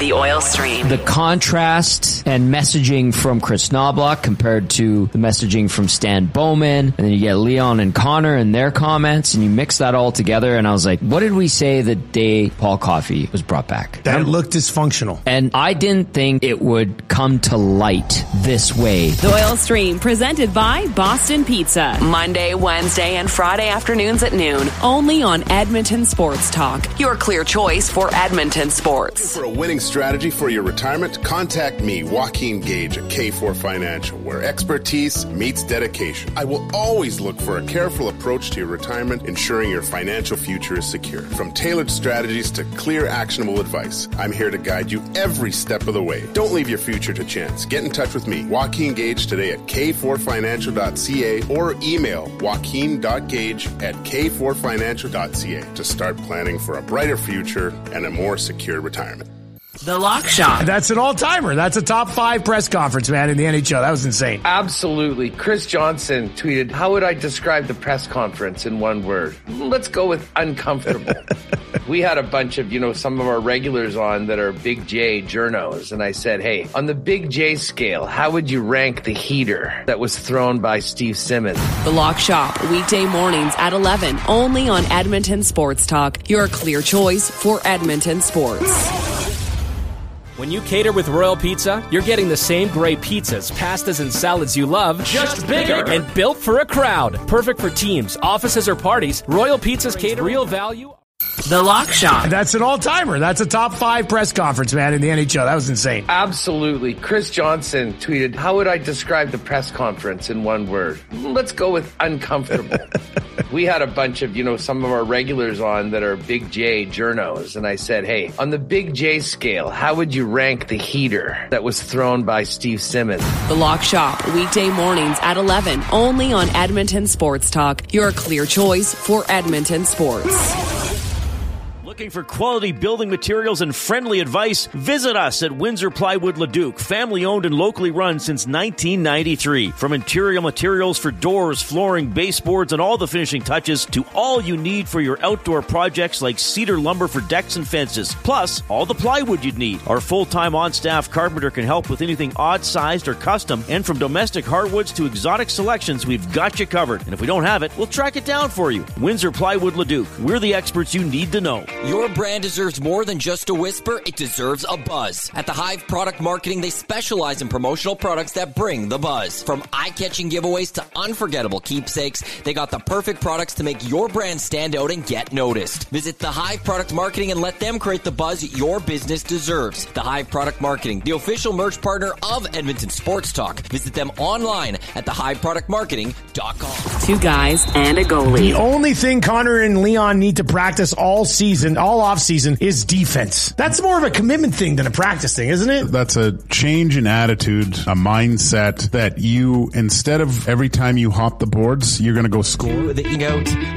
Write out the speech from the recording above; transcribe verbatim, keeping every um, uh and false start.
the Oil Stream. The contrast and messaging from Chris Knobloch compared to the messaging from Stan Bowman, and then you get Leon and Connor and their comments, and you mix that all together, and I was like, what did we say the day Paul Coffey was brought back? That it looked dysfunctional. And I didn't think it would come to light this way. The Oil Stream, presented by Boston Pizza. Monday, Wednesday, and Friday afternoons at noon. Only on Edmonton Sports Talk. Your clear choice for Edmonton sports. For a winning strategy for your retirement, contact me, Joaquin Gage at K four Financial, where expertise meets dedication. I will always look for a careful approach to your retirement, ensuring your financial future is secure. From tailored strategies to clear, actionable advice, I'm here to guide you every step of the way. Don't leave your future to chance. Get in touch with me, Joaquin Gage, today at k four financial dot c a or email joaquin dot gage at k four financial dot c a to start planning for a brighter future and a more secure retirement. The Lock Shop. That's an all-timer. That's a top five press conference, man, in the N H L. That was insane. Absolutely. Chris Johnson tweeted, how would I describe the press conference in one word? Let's go with uncomfortable. We had a bunch of, you know, some of our regulars on that are Big J journos, and I said, hey, on the Big J scale, how would you rank the heater that was thrown by Steve Simmons? The Lock Shop, weekday mornings at eleven, only on Edmonton Sports Talk, your clear choice for Edmonton sports. When you cater with Royal Pizza, you're getting the same great pizzas, pastas, and salads you love, just bigger and built for a crowd. Perfect for teams, offices, or parties, Royal Pizza's cater real value. The Lock Shop. That's an all-timer. That's a top five press conference, man, in the N H L. That was insane. Absolutely. Chris Johnson tweeted, how would I describe the press conference in one word? Let's go with uncomfortable. We had a bunch of, you know, some of our regulars on that are Big J journos, and I said, hey, on the Big J scale, how would you rank the heater that was thrown by Steve Simmons? The Lock Shop, weekday mornings at eleven, only on Edmonton Sports Talk, your clear choice for Edmonton sports. Looking for quality building materials and friendly advice? Visit us at Windsor Plywood Leduc, family owned and locally run since nineteen ninety-three. From interior materials for doors, flooring, baseboards, and all the finishing touches to all you need for your outdoor projects like cedar lumber for decks and fences, plus all the plywood you'd need. Our full-time on-staff carpenter can help with anything odd-sized or custom, and from domestic hardwoods to exotic selections, we've got you covered. And if we don't have it, we'll track it down for you. Windsor Plywood Leduc. We're the experts you need to know. Your brand deserves more than just a whisper. It deserves a buzz. At the Hive Product Marketing, they specialize in promotional products that bring the buzz. From eye-catching giveaways to unforgettable keepsakes, they got the perfect products to make your brand stand out and get noticed. Visit the Hive Product Marketing and let them create the buzz your business deserves. The Hive Product Marketing, the official merch partner of Edmonton Sports Talk. Visit them online at the hive product marketing dot com. Two guys and a goalie. The only thing Connor and Leon need to practice all season, all off season, is defense. That's more of a commitment thing than a practice thing, isn't it? That's a change in attitude, a mindset that you, instead of every time you hop the boards, you're going to go score. The, you know,